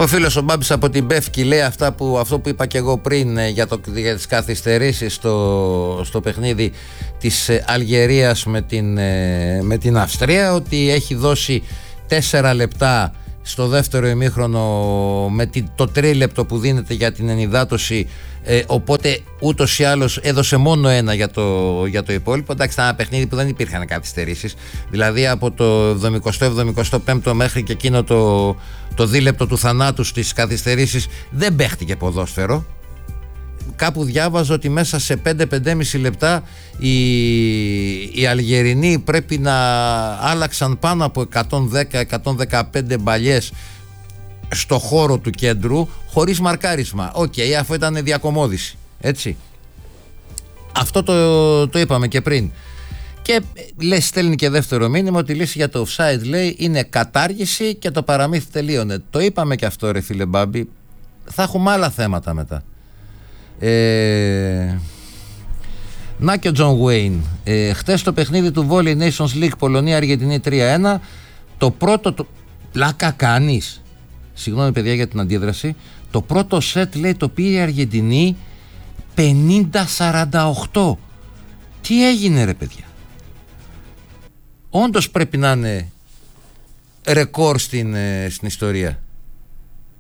Ο φίλος ο Μπάμπης από την Πεύκη λέει αυτό που είπα και εγώ πριν για τις καθυστερήσεις στο παιχνίδι της Αλγερίας με την Αυστρία, ότι έχει δώσει 4 λεπτά στο δεύτερο ημίχρονο με το τρίλεπτο που δίνεται για την ενυδάτωση, οπότε ούτως ή άλλως έδωσε μόνο 1 για το υπόλοιπο. Εντάξει, ήταν ένα παιχνίδι που δεν υπήρχαν καθυστερήσεις, δηλαδή από το 70ο-75ο μέχρι και εκείνο το δίλεπτο του θανάτου στις καθυστερήσεις δεν παίχτηκε ποδόσφαιρο. Κάπου διάβαζα ότι μέσα σε 5-5,5 λεπτά οι Αλγερινοί πρέπει να άλλαξαν πάνω από 110-115 μπαλιές στο χώρο του κέντρου χωρίς μαρκάρισμα. Αυτό ήταν διακομόδηση, έτσι. Αυτό το είπαμε και πριν. Και στέλνει και δεύτερο μήνυμα ότι η λύση για το offside, λέει, είναι κατάργηση και το παραμύθι τελείωνε. Το είπαμε και αυτό, ρε φίλε Μπάμπη. Θα έχουμε άλλα θέματα μετά. Να και ο Τζον Γουέιν. Χτες το παιχνίδι του Volley Nations League Πολωνία-Αργεντινή 3-1. Το πρώτο. Πλάκα κάνεις. Συγγνώμη, παιδιά, για την αντίδραση. Το πρώτο σετ, λέει, το πήρε η Αργεντινή 50-48. Τι έγινε, ρε παιδιά? Όντως πρέπει να είναι ρεκόρ στην ιστορία.